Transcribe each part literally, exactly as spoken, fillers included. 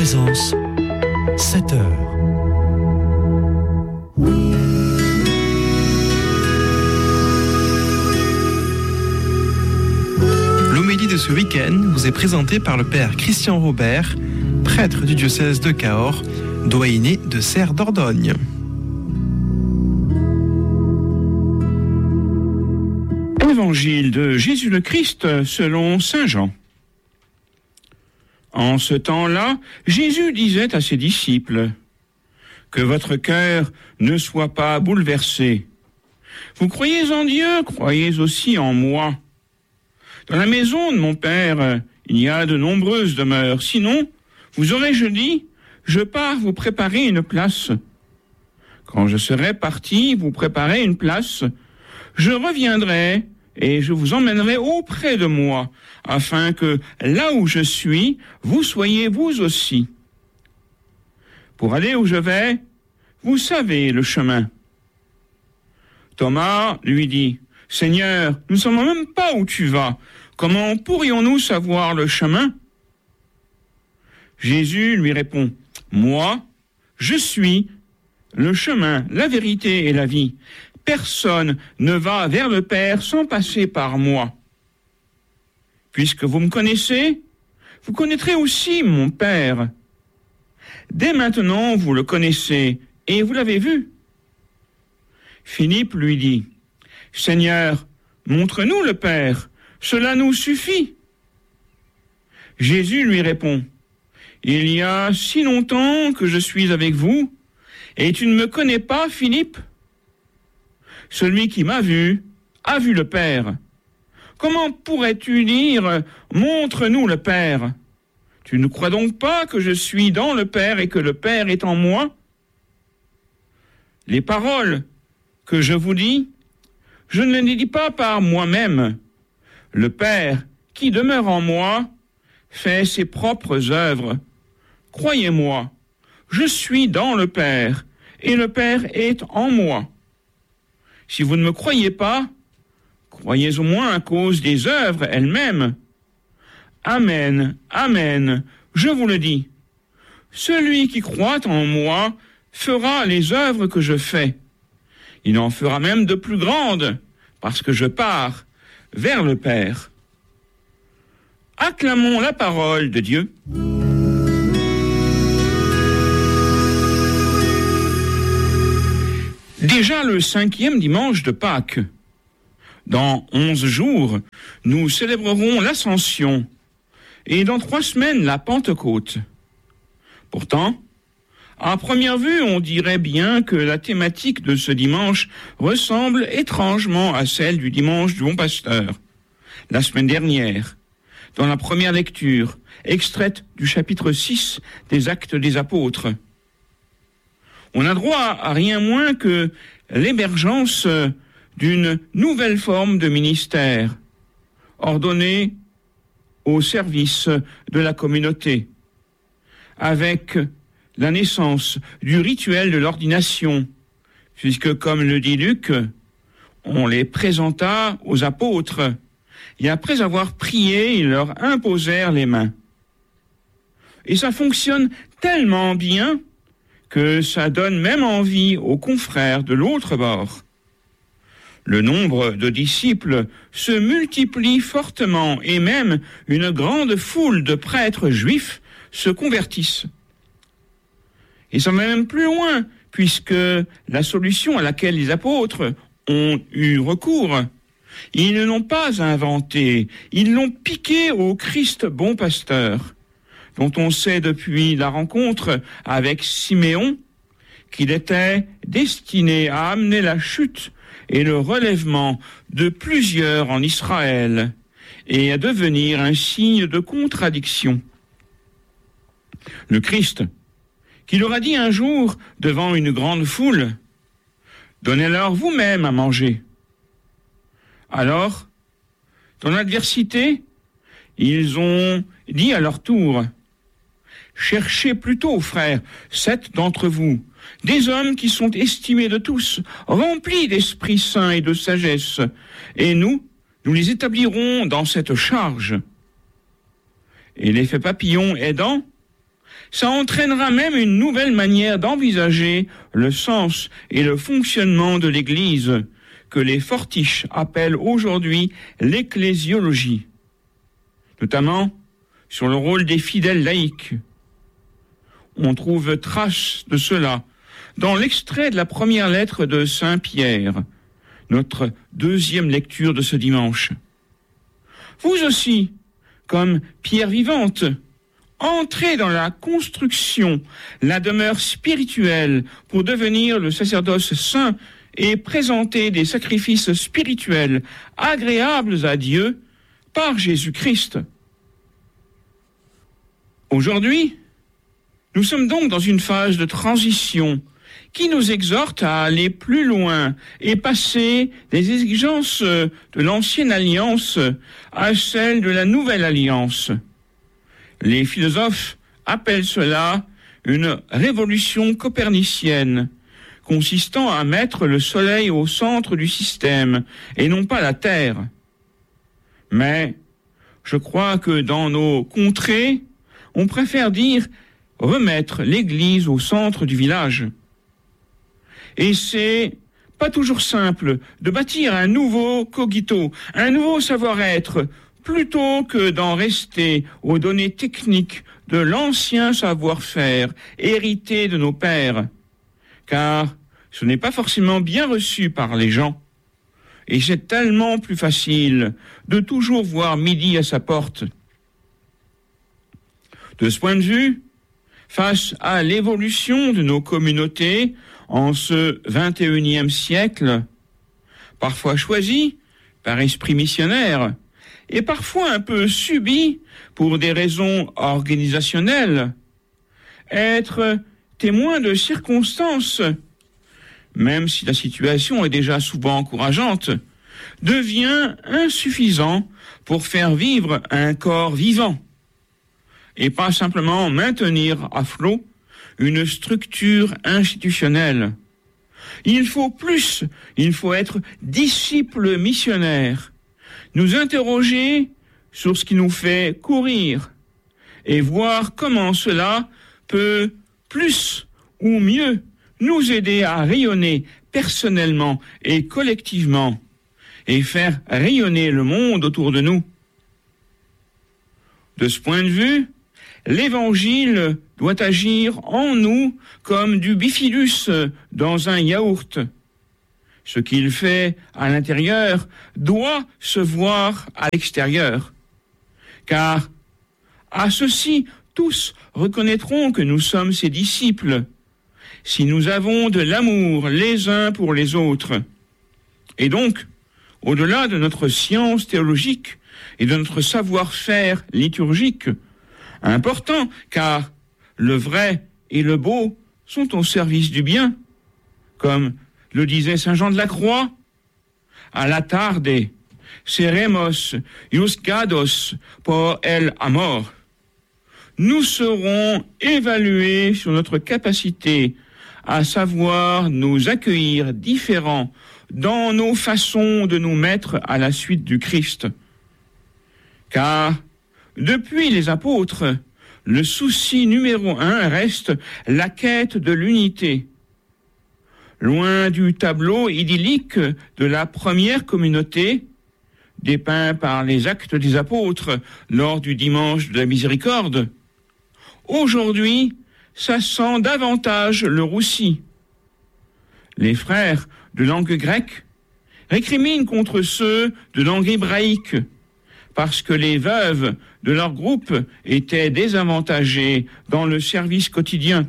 Présence, sept heures. L'homélie de ce week-end vous est présentée par le père Christian Robert, prêtre du diocèse de Cahors, doyenné de Serres d'Ordogne. Évangile de Jésus le Christ selon saint Jean. En ce temps-là, Jésus disait à ses disciples : « Que votre cœur ne soit pas bouleversé. Vous croyez en Dieu, croyez aussi en moi. Dans la maison de mon Père, il y a de nombreuses demeures. Sinon, vous aurais-je dit, je pars vous préparer une place. Quand je serai parti vous préparer une place, je reviendrai et je vous emmènerai auprès de moi, afin que là où je suis, vous soyez vous aussi. Pour aller où je vais, vous savez le chemin. » Thomas lui dit : « Seigneur, nous ne savons même pas où tu vas. Comment pourrions-nous savoir le chemin ?» Jésus lui répond : « Moi, je suis le chemin, la vérité et la vie. Personne ne va vers le Père sans passer par moi. Puisque vous me connaissez, vous connaîtrez aussi mon Père. Dès maintenant, vous le connaissez et vous l'avez vu. » Philippe lui dit : « Seigneur, montre-nous le Père, cela nous suffit. » Jésus lui répond : « Il y a si longtemps que je suis avec vous, et tu ne me connais pas, Philippe ? Celui qui m'a vu a vu le Père. Comment pourrais-tu dire : montre-nous le Père ? Tu ne crois donc pas que je suis dans le Père et que le Père est en moi ? Les paroles que je vous dis, je ne les dis pas par moi-même. Le Père qui demeure en moi fait ses propres œuvres. Croyez-moi, je suis dans le Père et le Père est en moi. Si vous ne me croyez pas, croyez au moins à cause des œuvres elles-mêmes. Amen, amen, je vous le dis. Celui qui croit en moi fera les œuvres que je fais. Il en fera même de plus grandes, parce que je pars vers le Père. » Acclamons la parole de Dieu. Déjà le cinquième dimanche de Pâques. Dans onze jours, nous célébrerons l'Ascension et dans trois semaines la Pentecôte. Pourtant, à première vue, on dirait bien que la thématique de ce dimanche ressemble étrangement à celle du dimanche du Bon Pasteur, la semaine dernière, dans la première lecture, extraite du chapitre six des Actes des Apôtres. On a droit à rien moins que l'émergence d'une nouvelle forme de ministère, ordonnée au service de la communauté, avec la naissance du rituel de l'ordination, puisque, comme le dit Luc, on les présenta aux apôtres, et après avoir prié, ils leur imposèrent les mains. Et ça fonctionne tellement bien que ça donne même envie aux confrères de l'autre bord. Le nombre de disciples se multiplie fortement et même une grande foule de prêtres juifs se convertissent. Et ça va même plus loin, puisque la solution à laquelle les apôtres ont eu recours, ils ne l'ont pas inventée, ils l'ont piquée au Christ bon pasteur, dont on sait depuis la rencontre avec Siméon qu'il était destiné à amener la chute et le relèvement de plusieurs en Israël et à devenir un signe de contradiction. Le Christ, qui leur a dit un jour devant une grande foule : « Donnez-leur vous-même à manger. » Alors, dans l'adversité, ils ont dit à leur tour : « Cherchez plutôt, frères, sept d'entre vous, des hommes qui sont estimés de tous, remplis d'Esprit Saint et de sagesse, et nous, nous les établirons dans cette charge. » Et l'effet papillon aidant, Ça entraînera même une nouvelle manière d'envisager le sens et le fonctionnement de l'Église, que les fortiches appellent aujourd'hui l'ecclésiologie, notamment sur le rôle des fidèles laïcs. On trouve trace de cela dans l'extrait de la première lettre de Saint Pierre, notre deuxième lecture de ce dimanche. Vous aussi, comme pierre vivante, entrez dans la construction, la demeure spirituelle pour devenir le sacerdoce saint et présenter des sacrifices spirituels agréables à Dieu par Jésus-Christ. Aujourd'hui, nous sommes donc dans une phase de transition qui nous exhorte à aller plus loin et passer des exigences de l'ancienne alliance à celles de la nouvelle alliance. Les philosophes appellent cela une révolution copernicienne, consistant à mettre le Soleil au centre du système et non pas la Terre. Mais je crois que dans nos contrées, on préfère dire remettre l'Église au centre du village. Et c'est pas toujours simple de bâtir un nouveau cogito, un nouveau savoir-être, plutôt que d'en rester aux données techniques de l'ancien savoir-faire hérité de nos pères. Car ce n'est pas forcément bien reçu par les gens. Et c'est tellement plus facile de toujours voir midi à sa porte. De ce point de vue, face à l'évolution de nos communautés en ce vingt et unième siècle, parfois choisi par esprit missionnaire et parfois un peu subi pour des raisons organisationnelles, être témoin de circonstances, même si la situation est déjà souvent encourageante, devient insuffisant pour faire vivre un corps vivant et pas simplement maintenir à flot une structure institutionnelle. Il faut plus, il faut être disciple missionnaire, nous interroger sur ce qui nous fait courir et voir comment cela peut plus ou mieux nous aider à rayonner personnellement et collectivement et faire rayonner le monde autour de nous. De ce point de vue, l'Évangile doit agir en nous comme du bifidus dans un yaourt. Ce qu'il fait à l'intérieur doit se voir à l'extérieur. Car à ceci, tous reconnaîtront que nous sommes ses disciples, si nous avons de l'amour les uns pour les autres. Et donc, au-delà de notre science théologique et de notre savoir-faire liturgique, important, car le vrai et le beau sont au service du bien, comme le disait saint Jean de la Croix, à la tarde, seremos juzgados por el amor. Nous serons évalués sur notre capacité à savoir nous accueillir différents dans nos façons de nous mettre à la suite du Christ. Car depuis les apôtres, le souci numéro un reste la quête de l'unité. Loin du tableau idyllique de la première communauté, dépeint par les actes des apôtres lors du dimanche de la miséricorde, aujourd'hui, ça sent davantage le roussi. Les frères de langue grecque récriminent contre ceux de langue hébraïque, parce que les veuves de leur groupe étaient désavantagées dans le service quotidien.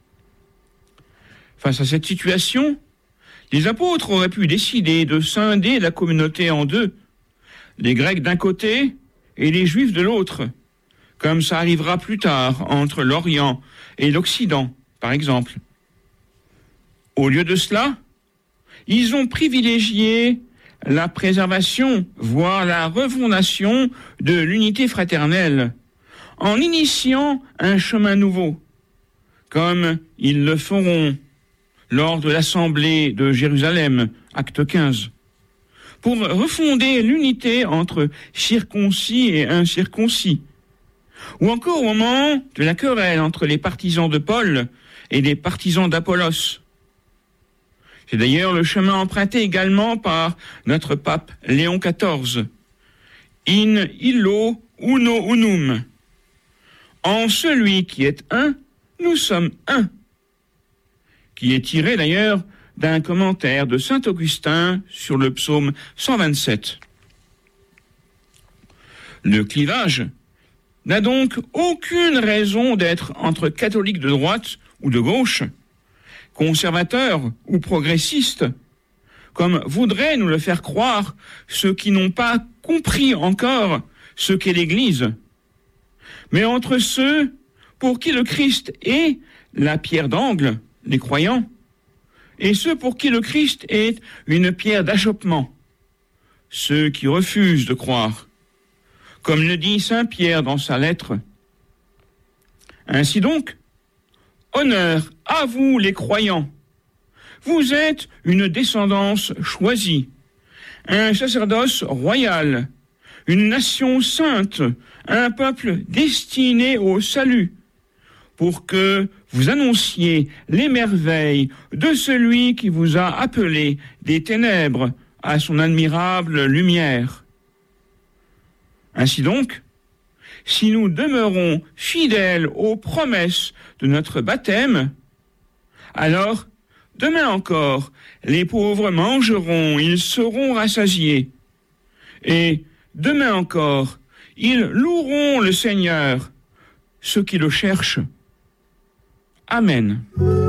Face à cette situation, les apôtres auraient pu décider de scinder la communauté en deux, les Grecs d'un côté et les Juifs de l'autre, comme ça arrivera plus tard entre l'Orient et l'Occident, par exemple. Au lieu de cela, ils ont privilégié la préservation, voire la refondation de l'unité fraternelle, en initiant un chemin nouveau, comme ils le feront lors de l'Assemblée de Jérusalem, acte quinze, pour refonder l'unité entre circoncis et incirconcis, ou encore au moment de la querelle entre les partisans de Paul et les partisans d'Apollos. C'est d'ailleurs le chemin emprunté également par notre pape Léon quatorze. In illo uno unum. En celui qui est un, nous sommes un. Qui est tiré d'ailleurs d'un commentaire de saint Augustin sur le psaume cent vingt-sept. Le clivage n'a donc aucune raison d'être entre catholiques de droite ou de gauche, conservateurs ou progressistes, comme voudraient nous le faire croire ceux qui n'ont pas compris encore ce qu'est l'Église, mais entre ceux pour qui le Christ est la pierre d'angle, les croyants, et ceux pour qui le Christ est une pierre d'achoppement, ceux qui refusent de croire, comme le dit saint Pierre dans sa lettre. Ainsi donc, honneur à vous les croyants. Vous êtes une descendance choisie, un sacerdoce royal, une nation sainte, un peuple destiné au salut, pour que vous annonciez les merveilles de celui qui vous a appelé des ténèbres à son admirable lumière. Ainsi donc, si nous demeurons fidèles aux promesses de notre baptême, alors, demain encore, les pauvres mangeront, ils seront rassasiés. Et demain encore, ils loueront le Seigneur, ceux qui le cherchent. Amen.